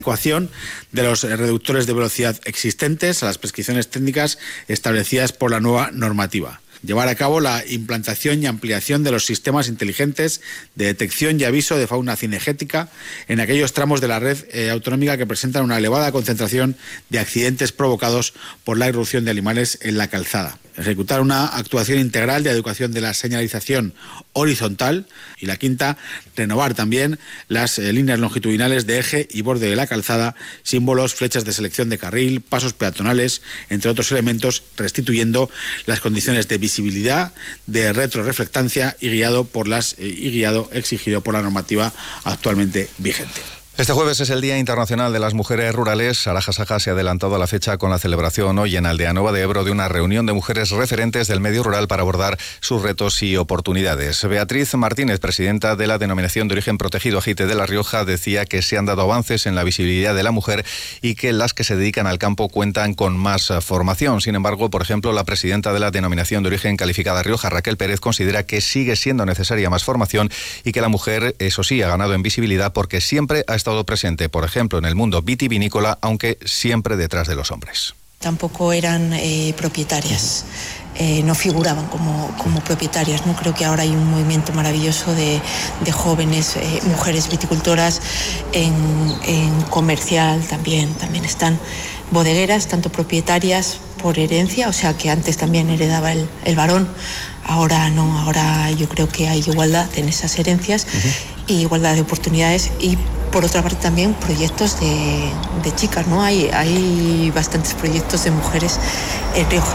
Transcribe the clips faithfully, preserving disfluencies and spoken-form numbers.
adecuación de los reductores de velocidad existentes a las prescripciones técnicas establecidas por la nueva normativa. Llevar a cabo la implantación y ampliación de los sistemas inteligentes de detección y aviso de fauna cinegética en aquellos tramos de la red eh, autonómica que presentan una elevada concentración de accidentes provocados por la irrupción de animales en la calzada. Ejecutar una actuación integral de adecuación de la señalización horizontal. Y la quinta, renovar también las eh, líneas longitudinales de eje y borde de la calzada, símbolos, flechas de selección de carril, pasos peatonales, entre otros elementos, restituyendo las condiciones de visibilidad, de retroreflectancia y guiado por las eh, y guiado exigido por la normativa actualmente vigente. Este jueves es el Día Internacional de las Mujeres Rurales. Sara Jasaja se ha adelantado a la fecha con la celebración hoy en Aldeanueva de Ebro de una reunión de mujeres referentes del medio rural para abordar sus retos y oportunidades. Beatriz Martínez, presidenta de la Denominación de Origen Protegido Ajite de La Rioja, decía que se han dado avances en la visibilidad de la mujer y que las que se dedican al campo cuentan con más formación. Sin embargo, por ejemplo, la presidenta de la Denominación de Origen Calificada Rioja, Raquel Pérez, considera que sigue siendo necesaria más formación y que la mujer, eso sí, ha ganado en visibilidad porque siempre ha estado presente, por ejemplo, en el mundo vitivinícola, aunque siempre detrás de los hombres. Tampoco eran eh, propietarias, eh, no figuraban como, como propietarias, ¿no? Creo que ahora hay un movimiento maravilloso de, de jóvenes, eh, mujeres viticultoras, en, en comercial también, también están bodegueras, tanto propietarias por herencia, o sea que antes también heredaba el, el varón, ahora no, ahora yo creo que hay igualdad en esas herencias, uh-huh. y igualdad de oportunidades y por otra parte también proyectos de, de chicas, ¿no? Hay, hay bastantes proyectos de mujeres en Rioja.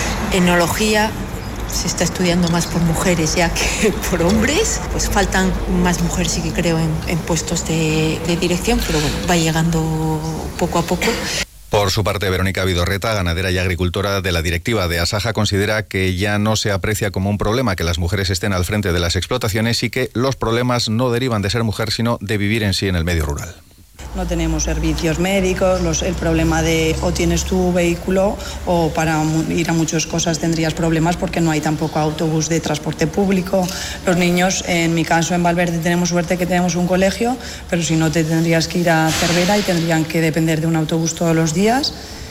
Enología se está estudiando más por mujeres ya que por hombres, pues faltan más mujeres sí que creo en, en puestos de, de dirección, pero bueno, va llegando poco a poco. Por su parte, Verónica Vidorreta, ganadera y agricultora de la directiva de Asaja, considera que ya no se aprecia como un problema que las mujeres estén al frente de las explotaciones y que los problemas no derivan de ser mujer, sino de vivir en sí en el medio rural. No tenemos servicios médicos, los, el problema de o tienes tu vehículo o para ir a muchas cosas tendrías problemas porque no hay tampoco autobús de transporte público. Los niños, en mi caso en Valverde tenemos suerte que tenemos un colegio, pero si no te tendrías que ir a Cervera y tendrían que depender de un autobús todos los días.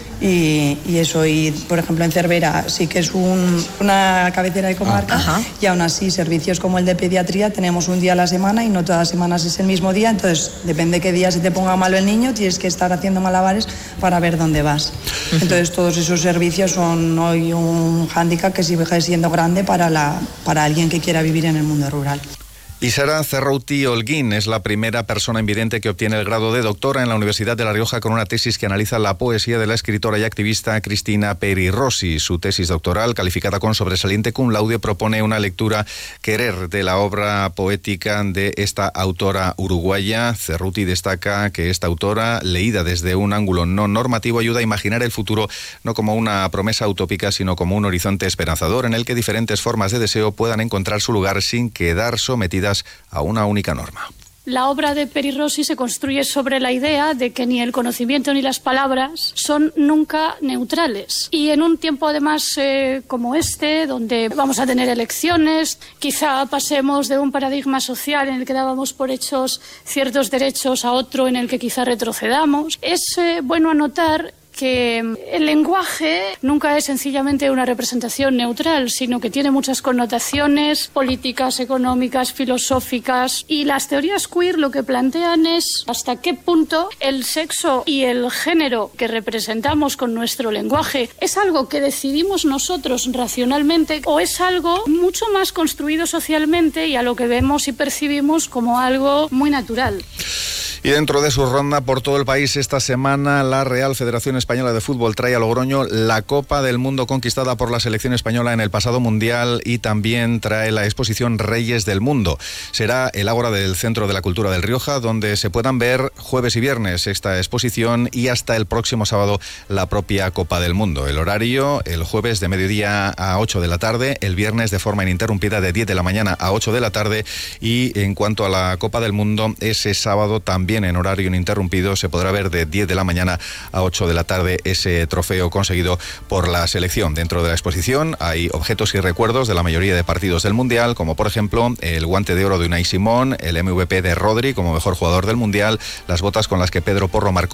Y, y eso, y por ejemplo en Cervera sí que es un, una cabecera de comarca, ah, y aún así servicios como el de pediatría tenemos un día a la semana y no todas las semanas es el mismo día, entonces depende qué día se te ponga malo el niño, tienes que estar haciendo malabares para ver dónde vas. Entonces todos esos servicios son hoy un hándicap que sigue siendo grande para, la, para alguien que quiera vivir en el mundo rural. Y Sara Cerrouti Holguín es la primera persona invidente que obtiene el grado de doctora en la Universidad de La Rioja con una tesis que analiza la poesía de la escritora y activista Cristina Peri Rossi. Su tesis doctoral, calificada con sobresaliente cum laude, propone una lectura querer de la obra poética de esta autora uruguaya. Cerrouti destaca que esta autora, leída desde un ángulo no normativo, ayuda a imaginar el futuro no como una promesa utópica, sino como un horizonte esperanzador en el que diferentes formas de deseo puedan encontrar su lugar sin quedar sometidas a una única norma. La obra de Peri Rossi se construye sobre la idea de que ni el conocimiento ni las palabras son nunca neutrales. Y en un tiempo además eh, como este, donde vamos a tener elecciones, quizá pasemos de un paradigma social en el que dábamos por hechos ciertos derechos a otro en el que quizá retrocedamos, es eh, bueno anotar que el lenguaje nunca es sencillamente una representación neutral, sino que tiene muchas connotaciones políticas, económicas, filosóficas, y las teorías queer lo que plantean es hasta qué punto el sexo y el género que representamos con nuestro lenguaje es algo que decidimos nosotros racionalmente o es algo mucho más construido socialmente y a lo que vemos y percibimos como algo muy natural. Y dentro de su ronda por todo el país, esta semana la Real Federación Española de Fútbol trae a Logroño la Copa del Mundo conquistada por la selección española en el pasado Mundial y también trae la exposición Reyes del Mundo. Será el ágora del Centro de la Cultura del Rioja, donde se puedan ver jueves y viernes esta exposición y hasta el próximo sábado la propia Copa del Mundo. El horario, el jueves de mediodía a ocho de la tarde, el viernes de forma ininterrumpida de diez de la mañana a ocho de la tarde, y en cuanto a la Copa del Mundo, ese sábado también en horario ininterrumpido se podrá ver de diez de la mañana a ocho de la tarde. tarde ese trofeo conseguido por la selección. Dentro de la exposición hay objetos y recuerdos de la mayoría de partidos del Mundial, como por ejemplo el guante de oro de Unai Simón, el M V P de Rodri como mejor jugador del Mundial, las botas con las que Pedro Porro marcó